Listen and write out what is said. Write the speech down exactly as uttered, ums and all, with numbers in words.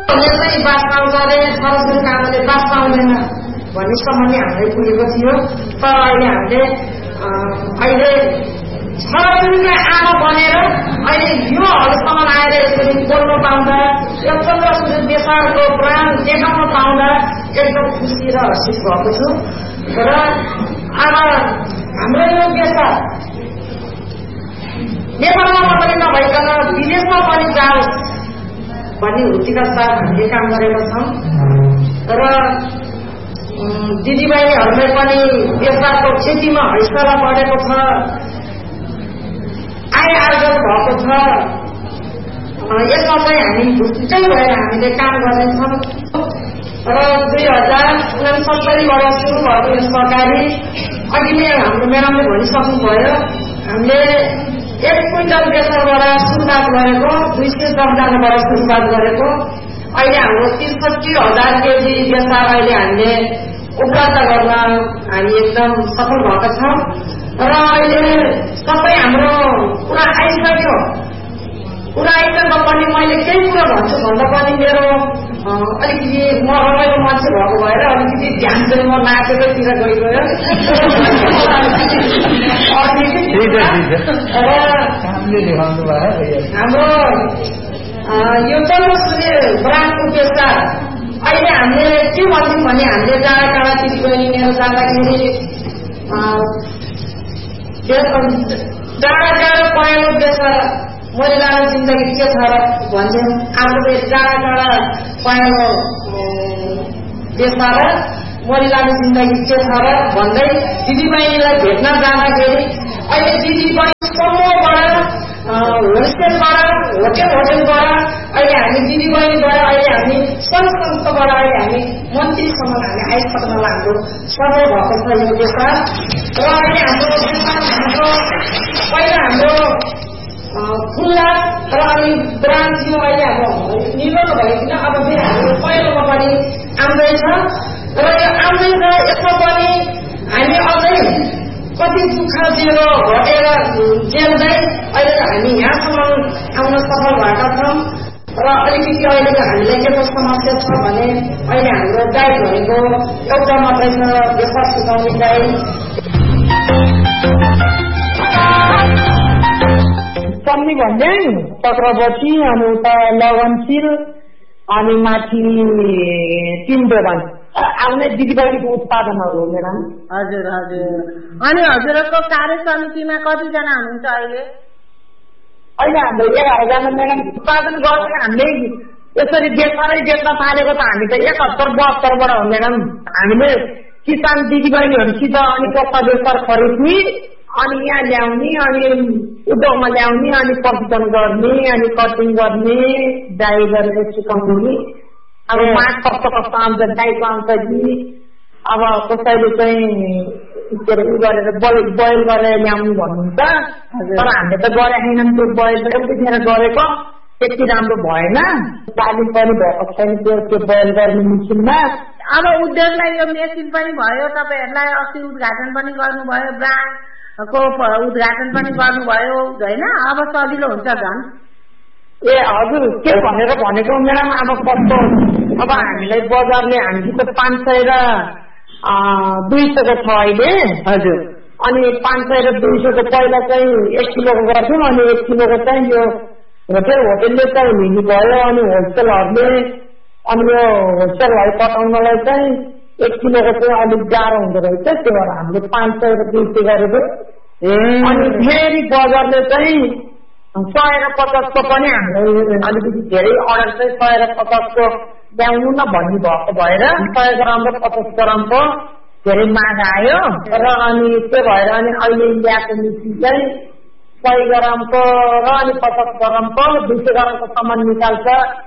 चाहिँ बास पाउँछ अरे सरस्वती आमाले बास पाउँदैन भन्नेसम्म नै हामीलाई पुगेको थियो। तर अहिले हामीले अहिले सरस्वतीका आमा बनेर अहिले यो हदसम्म आएर यसरी बोल्न पाउँदा यो चन्द्रसूर्य देशको प्राण देखाउन पाउँदा एकदम खुसी र हर्षित भएको छु। र अब हाम्रो यो देश नेपालमा मात्रै नभइकन विदेशमा पनि जाओस् भन्ने हुटीका साथ हामीले काम गरेका छौँ। र दिदीबहिनीहरूलाई पनि व्यापारको क्षतिमा हैसला बढेको छ, आय आर्जन भएको छ। यसमा चाहिँ हामी ढुक्कै भएर हामीले काम गर्नेछौँ। र दुई हजार उनसत्तरीबाट सुरु भएको यो सरकारी अघि नै हाम्रो म्याडमले भनिसक्नुभयो, हामीले एक क्विन्टल बेसरबाट सुरुवात गरेको, दुई सय दसजनाबाट सुरुवात गरेको, अहिले हाम्रो त्रिसठी हजार केजी बेसार अहिले हामीले उपलब्ध गर्न हामी एकदम सफल भएका छौँ। र अहिले सबै हाम्रो कुरा आइसक्यो। कुरा आइसक्दा पनि मैले केही कुरा भन्छु भन्दा पनि मेरो अलिकति म रमाइलो मान्छे भएको भएर अलिकति ध्यान चाहिँ म नाचेकोतिर गइगयो। हाम्रो यो चन्द्रसूर्य ब्रान्डको पेसा अहिले हामीले के भन्छौँ भने हामीले टाढा टाढा दिदीबहिनी मेरो जाँदाखेरि टाढा टाढा पहेँलो बेसा महिलाको जिन्दगी के छ र भन्छन्। हाम्रो टाढा टाढा पहेँलो बेसा र महिलाको जिन्दगी के छ र भन्दै दिदीबहिनीलाई भेट्न जाँदाखेरि अहिले दिदीबहिनी समूहबाट होलसेलबाट होटेल होटेलबाट अहिले हामी दिदीबहिनीबाट अहिले हामी सङ्घ संस्थाबाट अहिले हामी मन्त्रीसम्म हामी आइसक्नलाई हाम्रो समय भएको छ यो देशमा। र अहिले हाम्रो हाम्रो पहिला हाम्रो खुल्ला र अनि ब्रान्ड थियो, अहिले हाम्रो निर्भर भइकन अब फेरि हाम्रो पहिलोमा पनि आउँदैछ। र यो आउँदैछ यसमा पनि हामी अझै कति दुःख जेरो घटेर जेल्दै अहिले हामी यहाँसम्म आउन सफल भएका छौँ। र अलिकति अहिलेको हामीलाई के को समस्या छ भने अहिले हाम्रो गाई भनेको एउटा मात्रै छ, बेसार सिकाउने गाई। चम्नी भन्दै चक्रवर्ती अनि उता लगनशील अनि माथि तिन दोकान आउने दिदीबहिनीको उत्पादनहरू हो मेडम। हजुर हजुर। अनि हजुरको कार्य समितिमा कतिजना हुनुहुन्छ अहिले? अहिले हाम्रो एघारजना मेडम। उत्पादन गरेर हामीले यसरी बेच्दै बेच्न थालेको त हामी त एकहत्तर बहत्तरबाट हो मेडम। हामीले किसान दिदीबहिनीहरूसित अनि पक्का बेसार खरिद्ने अनि यहाँ ल्याउने अनि उद्योगमा ल्याउने अनि प्रशिक्षण गर्ने अनि कटिङ गर्ने डाई गरेर सिकाउने। अब मास कस्तो कस्तो आउँछ, गाईको आउँछ कि अब कसैले चाहिँ के अरे उ गरेर बोइल बोइल गरेर ल्याउनु भन्नुहुन्छ। तर हामीले त गरेका छैनौँ त्यो बोइल एउटैखेर गरेको, त्यति राम्रो भएन। तालिम पनि भएको छैन त्यो त्यो बोइल गर्ने मेसिनमा। अब उद्योगलाई यो मेसिन पनि भयो, तपाईँहरूलाई अस्ति उद्घाटन पनि गर्नुभयो, ब्रान्डको उद्घाटन पनि गर्नुभयो होइन? अब सजिलो हुन्छ झन्। ए हजुर, के भनेर भनेको मेडम अब कस्तो अब हामीलाई बजारले हामीसित पाँच सय र दुई सयको छ अहिले। हजुर। अनि पाँच सय र दुई सयको पहिला चाहिँ एक किलोको गर्थ्यौँ, अनि एक किलोको चाहिँ यो होटेल होटेलले चाहिँ लिनुभयो अनि होलसेलहरूले अनि यो होलसेलहरू पठाउनलाई चाहिँ एक किलोको चाहिँ अलिक गाह्रो हुँदो रहेछ। त्यो भएर हामीले पाँच सय र दुई सय गरेको। अनि फेरि बजारले चाहिँ सय र पचासको पनि हामीलाई अलिकति धेरै अर्डर चाहिँ सय र पचासको ल्याउनु न भन्ने भएको भएर सय ग्राम र पचास ग्रामको धेरै माग आयो। र अनि त्यो भएर अनि अहिले ल्याएको मिसिन चाहिँ सय ग्रामको र अनि पचास ग्रामको दुई सय ग्रामको सामान निकाल्छ।